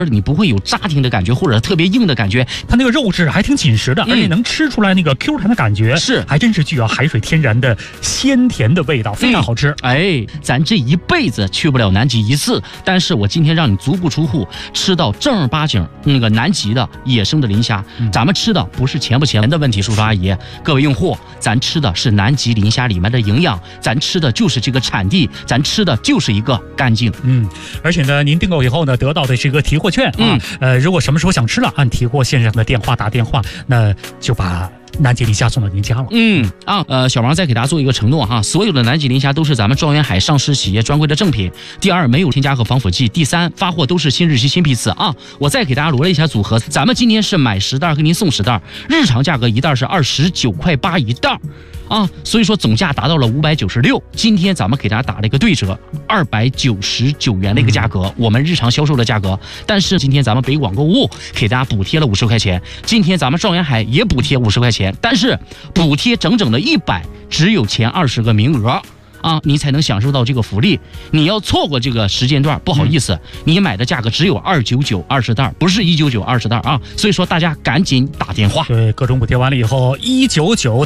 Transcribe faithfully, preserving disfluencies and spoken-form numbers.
你不会有扎挺的感觉，或者特别硬的感觉。 它那个肉质还挺紧实的，嗯、而且能吃出来那个 Q 弹的感觉， 是还真是具有海水天然的鲜甜的味道，非常好吃。 嗯、哎，咱这一辈子去不了南极一次，但是我今天让你足不出户吃到正儿八经那个南极的野生的磷虾。嗯、咱们吃的不是钱不钱的问题，叔叔阿姨，各位用户，咱吃的是南极磷虾里面的营养，咱吃的就是这个产地，咱吃的就是一个干净。 嗯，而且呢，您订购以后呢，得到的是一个提货券啊。嗯、呃，如果什么时候想吃了，按提货线上的电话打电话，那就把南极磷虾送到您家了。 嗯啊，呃，小王再给大家做一个承诺哈，所有的南极磷虾都是咱们状元海上市企业专柜的正品。第二，没有添加和防腐剂。第三，发货都是新日期新批次啊。我再给大家罗列一下组合，咱们今天是买十袋给您送十袋，日常价格一袋是二十九块八一袋。啊，所以说总价达到了五百九十六。今天咱们给大家打了一个对折，二百九十九元的一个价格，嗯、我们日常销售的价格。但是今天咱们北广购物给大家补贴了五十块钱，今天咱们状元海也补贴五十块钱，但是补贴整整的一百，只有前二十个名额。啊，你才能享受到这个福利。你要错过这个时间段，不好意思，嗯、你买的价格只有二九九二十袋，不是一九九二十袋啊。所以说大家赶紧打电话。 对，各种补贴完了以后，一九九。